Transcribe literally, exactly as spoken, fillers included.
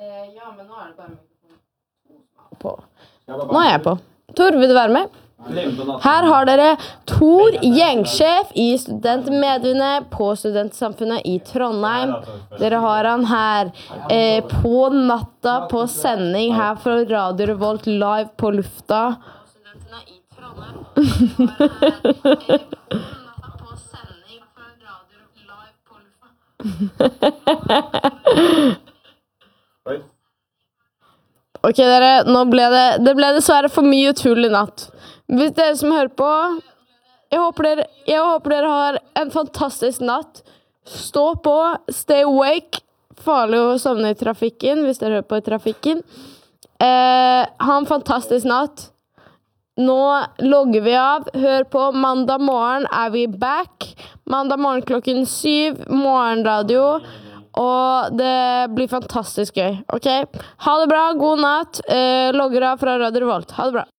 Ja, men nå er det bare mikrofon på. Nå er jeg på. Tor, vil du være med? Her har dere Tor, gjengsjef i Studentmediene på Studentsamfunnet i Trondheim. Dere har han her eh, på natta på sending her fra Radio Revolt live på lufta. Studentene i Trondheim. Ok, dere, nå ble det, det ble dessverre for mye tull i natt. Hvis dere som hører på, jeg håper dere, jeg håper dere har en fantastisk natt. Stå på, stay awake. Farlig å sovne i trafikken, hvis dere hører på i trafikken. Eh, ha en fantastisk natt. Nå logger vi av. Hør på, mandag morgen er vi back. Mandag morgen klokken syv, morgenradio. Og det blir fantastisk gøy, ok? Ha det bra, god natt. Eh, logger av fra Radio Revolt. Ha det bra.